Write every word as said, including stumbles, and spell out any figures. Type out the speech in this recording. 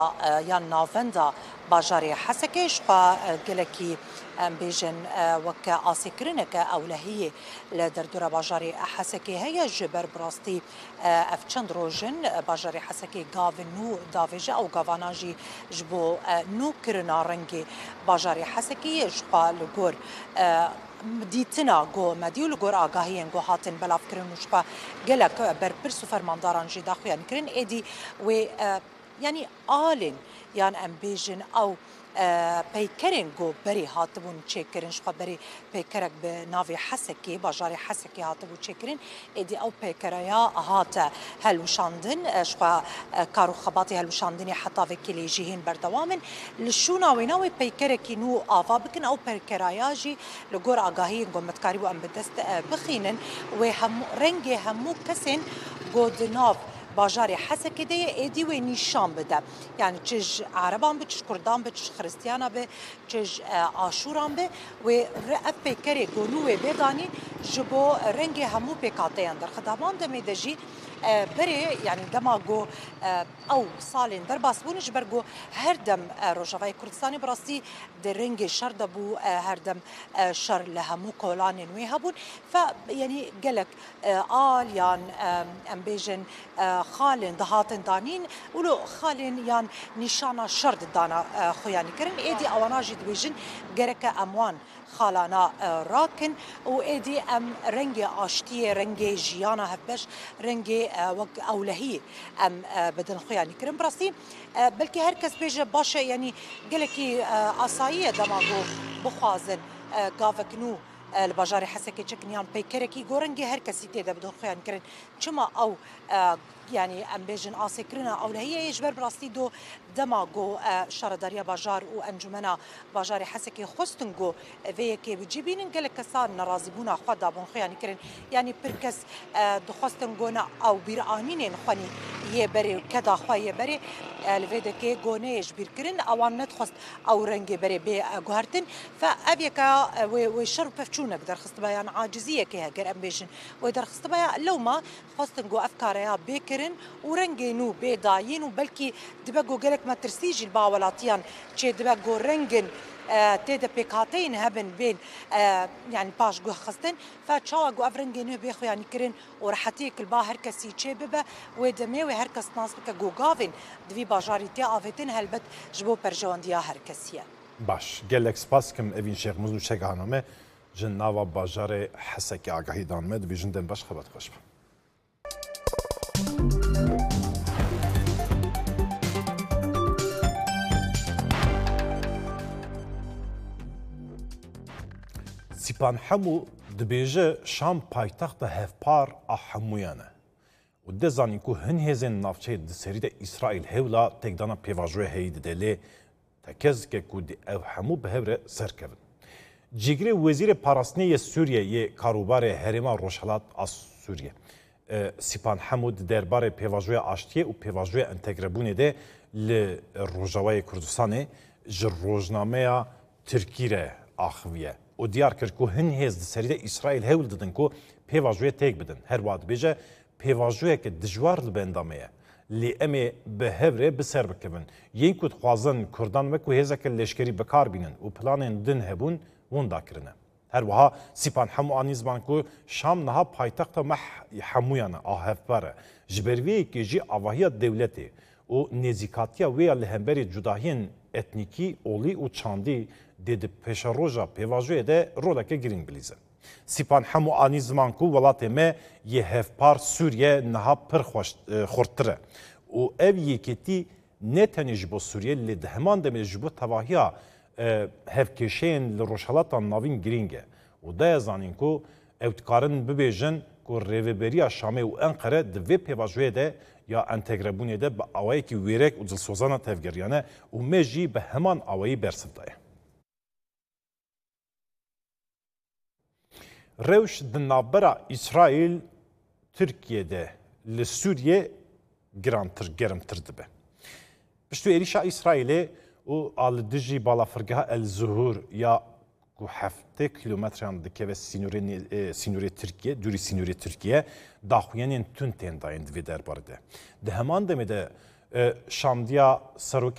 یان ناوندا باجاری حسکش و گلکی بیجن وک آسیکرینک اولهی لدردور باجاری حسکی هی جبر براستی افچند روزن باجاری حسکی گاو نو داویجه او گاواناجی جبو نو کرنا رنگی باجاری حسکی جبا لگور دیتنا گو مدیول گور آگاهی گو هاتن بلاف کرن وشبا گلک بر پرسو فرمانداران جی داخویان کرن ایدی و يعني آلين يعني ام بيجن او پیکرین گو بری هاتبون چیکرین شخوا بری پیکرک به ناوی حسکی باجاری حسکی هاتبون چیکرین ایدی او پیکریا هات هلوشاندن شخوا کارو خباتی هلوشاندنی حتی وکیلی جیهین بردوامن لشونا ویناوی پیکرکی نو آوا بکن او پیکریا جی لگور آگاهی گو متکاری و ام بدست بخینن و هم رنگ همو کسین گو دناو باجاری حسکی دیه ایدی و نیشان بده یعنی چج عربان به چج کردان به چج خریستیانا به چج آشوران به و رأف پیکری گلوه بدانی جبو رنگ همو پیکاته اندر خدامان دمی دجی بری یعنی دماغو او سالین در باسبونش برگو هر دم روجاوی کردستانی براستی در رنگ شر دبو هر دم شر لهمو کولان نوی هبون ف یعنی گلک آل یان ام بیجن خالن دهاتن دانین ولو خالن یان نشانا شر دانا خویانی کرن ایدی اواناجی دبیجن گرک اموان خالانا راکن و ایدی ام رنگ آشتی رنگ جیانا هفبش رنگ وق اولهی ام بدن خویانی کرن براستی بلکه هر کس بیجه باشه یعنی گلکی آساییه دماغو بخوازن گاوکنو الباجاری حسکی چکنیان پیکرکی گورنگی هر کسی تیده بدون خویان کرن چما او يعني ام بيجن آسكرنا اولهيه يجبر براستي دو دماغو شرداريا باجار و انجمنا باجاري حسكي خستنگو ويكي بجيبين قال كسار نرازبونا خدا بون خياني كرن يعني بركس دو خستنگونا او بيرانين خني يبري كدا خوا يبري الفيدكي غونيش بيركرن اوان ندخست او رنگي بري بي غهرتن فابيكا وشر بفچون قدر خست بيان عاجزيه كي هجر ام بيجن ودر خست بيا لو ما خستنگو افكاريا بيكر ورنجينو بيداين وبلكي دبقو قالك ما ترسيجي الباولاتيان تشي دبقو رنجن آه تيدا بيكاتين هبن بين آه يعني باش جو خستن فتشاوا جو افرنجينو بيخو يعني كرين ورحتيك البا هركسي تشي ببا ودميوي هركس ناس بك جو غافين دفي باجاري تي افتن هلبت جبو برجوان ديا هركسيه باش قالك سباسكم افين شيخ مزو شيخ هانمه جن ناوا باجار حسكي آگاهی دانمه دبي جندن باش خبت خوش سیپان همو دبیجه شام پایتخت هفپار احمویانه و دزانی کو هن هزن نافچه دسرید اسرائیل هولا تکدانا پیواجوه هید دلی تکز که کو دی او همو به هبره سرکبن جیگری وزیر پاراستنی سوریه یه کاروبار هرما روشالات از سوریه سیپان همو درباره پیواجوه آشتیه و پیواجوه انتگربونه ده ل روجاوای کردستانه جر روزنامه ترکیه آخویه و دیار کرد که هن هز سرید اسرائیل هول دادن که پیواجوه تک بدن هر وقت بیجه پیواجوه که دجوار لبندامه لی امی به هوره بسر بکبن یین کد خوازن کردان وکو هزا که لشکری بکار بینن و پلان دن هبون وندا کرنه هر وها سیپان همو آنیزمان که شام نها پایتخت مح همویانه آهف باره جبروی که جی آواهی دولتی و نزیکاتیا ویا لهمبری جداهین etniki oli u çandi dedi peşa roja pevajoye de roleke girin bilize. Sipan hemu ani zaman ku velatê me yê hevpar Sûriye niha pir xurttir e. û ev yeketî ne tenê ji bo Sûriye lê di heman demê ji bo tevahiya hevkêşeyên li rojhilatan navîn giring e. û daya zanîn ku ew dikarin bibêjin ku rêveberiya Şamê û Enqere di vê pevajoyê de یا انتگربونه ده به آوایی که ویرک و دلسوزانه تفگریانه و مجی به همان آوایی برسف دایه. روش دنابرا اسرائیل ترکیه ده لسوریه گرانتر گرمتر دبه. بشتو ایریشا اسرائیل و آل دجی بالا فرگه الزهور یا ku heft kilometran dikeve sînorê Tirkiye, dûrî sînorê Tirkiye, daxuyanên tund tên dayên divê derbarê de. Di heman demê de şandiya serokê